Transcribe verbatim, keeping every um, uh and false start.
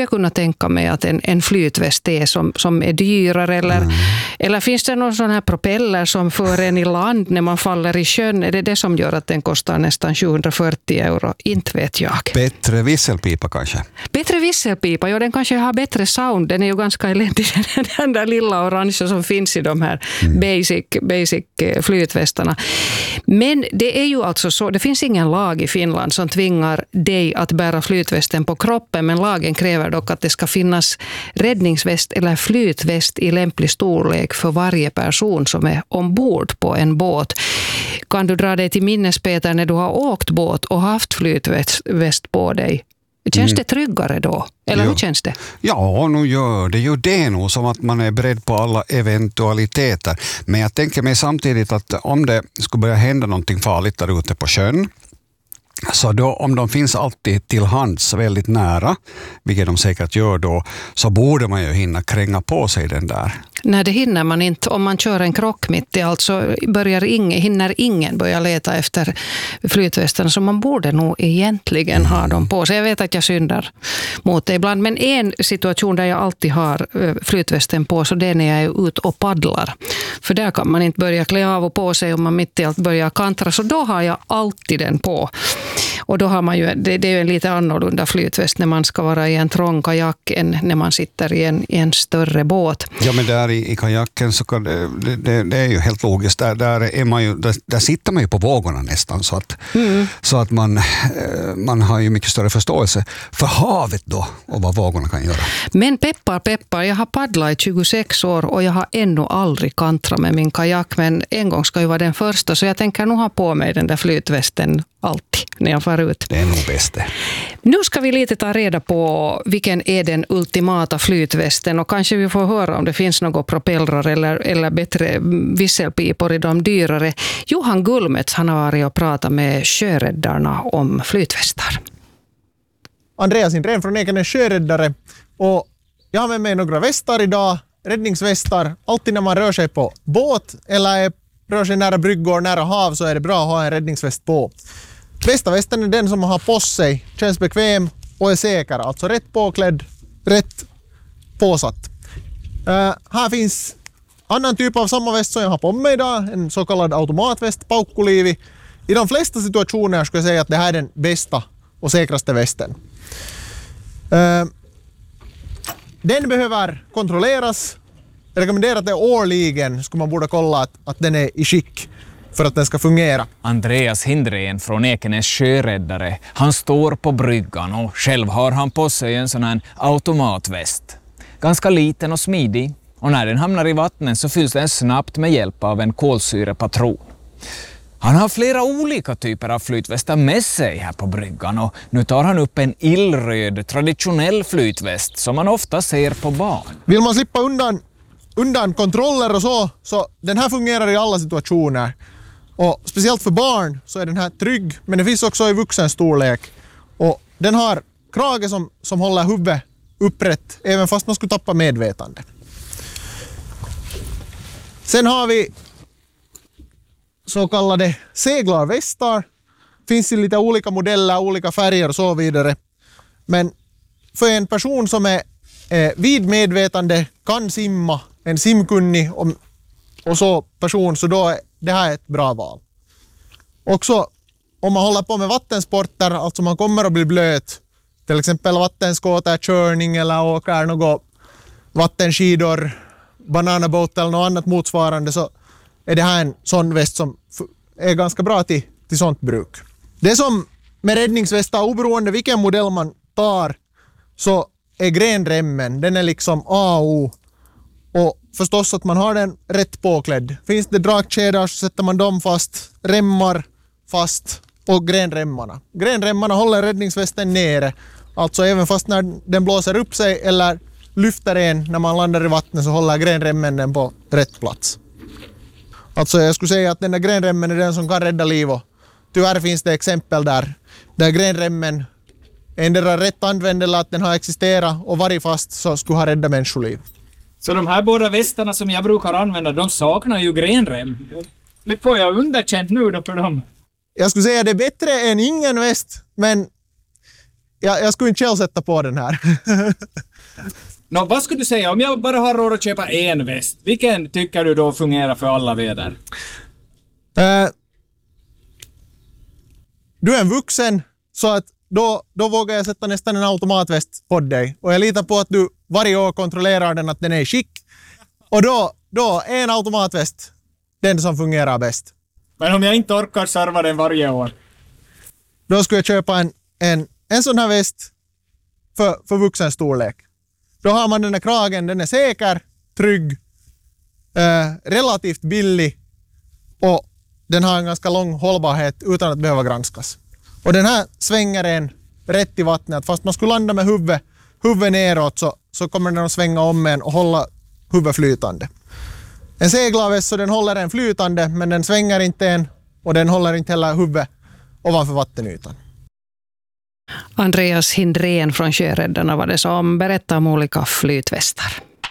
jag kunna tänka mig att en, en flytväst är som, som är dyrare. Eller, mm. eller finns det någon sån här propeller som för en i land när man faller i sjön? Är det det som gör att den kostar nästan sjuhundrafyrtio euro? Inte vet jag. Bättre visselpipa kanske? Bättre visselpipa, ja den kanske har bättre sound. Den är ju ganska eländig, den där lilla orangea som finns i de här mm. basic, basic flytvästarna. Men det är ju alltså så, det finns ingen lag i Finland som tvingar dig att bära flytvästen på kroppen, men lagen kräver dock att det ska finnas räddningsväst eller flytväst i lämplig storlek för varje person som är ombord på en båt. Kan du dra dig till minnes, Peter, när du har åkt båt och haft flytväst på dig? Känns mm. det tryggare då? Eller ja. hur känns det? Ja, nu gör det ju det nog som att man är beredd på alla eventualiteter. Men jag tänker mig samtidigt att om det skulle börja hända någonting farligt där ute på sjön, så då, om de finns alltid till hands väldigt nära, vilket de säkert gör då, så borde man ju hinna kränga på sig den där. Nej, det hinner man inte. Om man kör en krock mitt i allt så börjar ingen, hinner ingen börja leta efter flytvästarna, så man borde nog egentligen ha dem på sig. Jag vet att jag syndar mot det ibland, men en situation där jag alltid har flytvästen på, så det är när jag är ute och paddlar. För där kan man inte börja klä av och på sig om man mitt i allt börjar kantra, så då har jag alltid den på. Och då har man ju, det, det är ju en lite annorlunda flytväst när man ska vara i en trång kajak än när man sitter i en, i en större båt. Ja, men där i, i kajaken så kan det, det, det är ju helt logiskt. Där, där, är man ju, där, där sitter man ju på vågorna nästan, så att, mm. så att man, man har ju mycket större förståelse för havet då och vad vågorna kan göra. Men peppar, peppar, jag har paddlat i tjugosex år och jag har ännu aldrig kantrat med min kajak, men en gång ska ju vara den första, så jag tänker nog ha på mig den där flytvästen alltid när jag far ut. Det är nog bäst det. Nu ska vi lite ta reda på vilken är den ultimata flytvästen, och kanske vi får höra om det finns några propellrar eller, eller bättre visselpipor i de dyrare. Johan Gullmets, han har varit och pratat med sjöräddarna om flytvästar. Andreas Indren från Ekenäs sjöräddare, och jag har med mig några västar idag, räddningsvästar. Alltid när man rör sig på båt eller rör sig nära bryggor, nära hav, så är det bra att ha en räddningsväst på. Bästa västen är den som man har på sig, känns bekväm och är säker. Alltså rätt påklädd, rätt påsatt. Uh, här finns annan typ av samma väst som jag har på mig idag, en så kallad automatväst, paukkuliivi. I de flesta situationer skulle jag säga att det här är den bästa och säkraste västen. Uh, den behöver kontrolleras. Jag rekommenderar att det årligen skulle man borde kolla att, att den är i skick för att den ska fungera. Andreas Hindren från Ekenäs sjöräddare, han står på bryggan och själv har han på sig en sån här automatväst. Ganska liten och smidig, och när den hamnar i vattnet så fylls den snabbt med hjälp av en kolsyrepatron. Han har flera olika typer av flytvästar med sig här på bryggan, och nu tar han upp en illröd traditionell flytväst som man ofta ser på barn. Vill man slippa undan, undan kontroller och så, så den här fungerar i alla situationer. Och speciellt för barn så är den här trygg, men det finns också i vuxen storlek. Och den har krage som, som håller huvudet upprätt även fast man skulle tappa medvetande. Sen har vi så kallade seglarvästar. Finns i lite olika modeller, olika färger och så vidare. Men för en person som är eh, vid medvetande, kan simma, en simkunnig och, och så person, så då är det här ett bra val. Också om man håller på med vattensporter, alltså man kommer att bli blöt, till exempel vattenskoter, körning eller åker något vattenskidor, bananabåt eller något annat motsvarande, så är det här en sån väst som är ganska bra till, till sånt bruk. Det som med räddningsvästar, oberoende vilken modell man tar, så är grenremmen, den är liksom A och O. Och förstås att man har den rätt påklädd. Finns det dragkedjor så sätter man dem fast, remmar fast och grenremmarna. Grenremmarna håller räddningsvästen nere. Alltså även fast när den blåser upp sig eller lyfter en när man landar i vattnet, så håller grenremmen den på rätt plats. Alltså jag skulle säga att den där grenremmen är den som kan rädda liv, och tyvärr finns det exempel där, där grenremmen endera rätt använd eller att den har existerat och varit fast, så skulle ha räddat människoliv. Så de här båda västarna som jag brukar använda, de saknar ju grenrem. Det får jag underkänt nu då för dem. Jag skulle säga att det är bättre än ingen väst, men jag, jag skulle inte själv sätta på den här. Nå, vad skulle du säga om jag bara har råd att köpa en väst? Vilken tycker du då fungerar för alla väder? Uh, du är en vuxen, så att då, då vågar jag sätta nästan en automatväst på dig. Och jag litar på att du varje år kontrollerar den att den är i skick. Och då, då är en automatväst den som fungerar bäst. Men om jag inte orkar sarva den varje år? Då skulle jag köpa en, en, en sån här väst för, för vuxen storlek. Då har man den här kragen, den är säker, trygg, eh, relativt billig och den har en ganska lång hållbarhet utan att behöva granskas. Och den här svänger en rätt i vattnet. Fast man skulle landa med huvudet, huvudet neråt så, så kommer den att svänga om en och hålla huvudet flytande. En seglarväst så den håller en flytande men den svänger inte en och den håller inte heller huvudet ovanför vattenytan. Andreas Hindrén från Sjöräddarna var det som berättade om olika flytvästar.